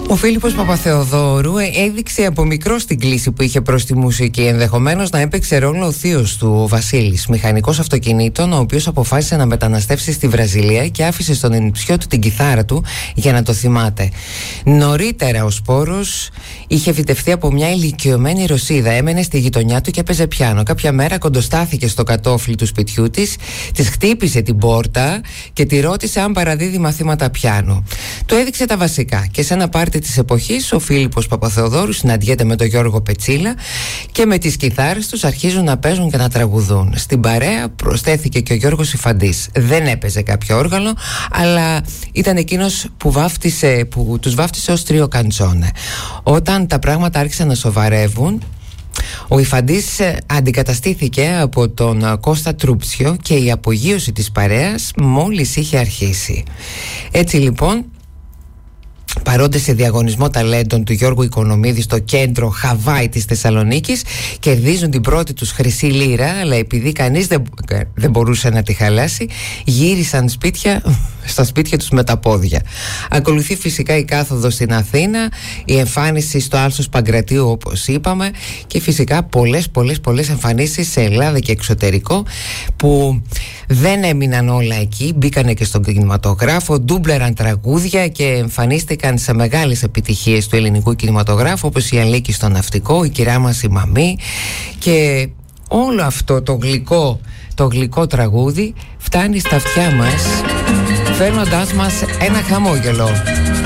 Ο Φίλιππος Παπαθεοδόρου έδειξε από μικρό την κλίση που είχε προς τη μουσική. Ενδεχομένως να έπαιξε ρόλο ο θείος του, ο Βασίλης, μηχανικός αυτοκινήτων, ο οποίος αποφάσισε να μεταναστεύσει στη Βραζιλία και άφησε στον ενιψιό του την κιθάρα του για να το θυμάται. Νωρίτερα ο Σπόρος είχε φυτευτεί από μια ηλικιωμένη Ρωσίδα, έμενε στη γειτονιά του και έπαιζε πιάνο. Κάποια μέρα κοντοστάθηκε στο κατόφλι του σπιτιού της, της χτύπησε την πόρτα και τη ρώτησε αν παραδίδει μαθήματα πιάνο. Του έδειξε τα βασικά και σε ένα πάρτι της εποχής ο Φίλιππος Παπαθεοδόρου συναντιέται με τον Γιώργο Πετσίλα και με τις κιθάρες τους αρχίζουν να παίζουν και να τραγουδούν. Στην παρέα προσθέθηκε και ο Γιώργος Ιφαντής. Δεν έπαιζε κάποιο όργανο, αλλά ήταν εκείνος που τους βάφτισε ως τρίο καντσόνε. Όταν τα πράγματα άρχισαν να σοβαρεύουν, ο Ιφαντής αντικαταστήθηκε από τον Κώστα Τρούψιο και η απογείωση της παρέας μόλις είχε αρχίσει. Έτσι λοιπόν, παρόντες σε διαγωνισμό ταλέντων του Γιώργου Οικονομίδη στο κέντρο Χαβάη της Θεσσαλονίκης, κερδίζουν την πρώτη τους χρυσή λίρα, αλλά επειδή κανείς δεν μπορούσε να τη χαλάσει, γύρισαν στα σπίτια τους με τα πόδια. Ακολουθεί φυσικά η κάθοδος στην Αθήνα, η εμφάνιση στο Άλσος Παγκρατίου όπως είπαμε, και φυσικά πολλές εμφανίσεις σε Ελλάδα και εξωτερικό, που δεν έμειναν όλα εκεί, μπήκανε και στον κινηματογράφο, ντούμπλεραν τραγούδια και εμφανίστηκαν σε μεγάλες επιτυχίες του ελληνικού κινηματογράφου, όπως η Αλίκη στο Ναυτικό, η Κυρά μας η Μαμή, και όλο αυτό το γλυκό τραγούδι φτάνει στα αυτιά μας, φέρνοντάς μας ένα χαμόγελο.